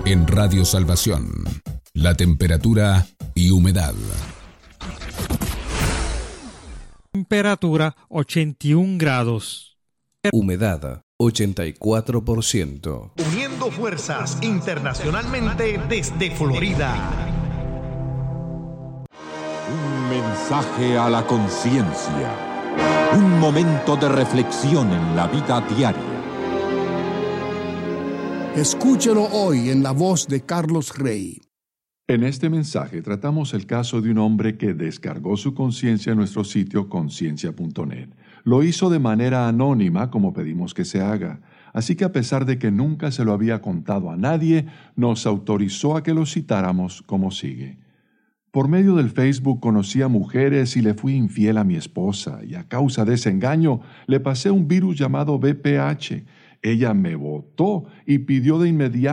En Radio Salvación, la temperatura y humedad. Temperatura 81 grados. Humedad 84%. Uniendo fuerzas internacionalmente desde Florida. Un mensaje a la conciencia. Un momento de reflexión en la vida diaria. Escúchelo hoy en la voz de Carlos Rey. En este mensaje tratamos el caso de un hombre que descargó su conciencia en nuestro sitio conciencia.net. Lo hizo de manera anónima, como pedimos que se haga. Así que a pesar de que nunca se lo había contado a nadie, nos autorizó a que lo citáramos como sigue. Por medio del Facebook conocí a mujeres y le fui infiel a mi esposa, y a causa de ese engaño le pasé un virus llamado VPH. Ella me botó y pidió de inmediato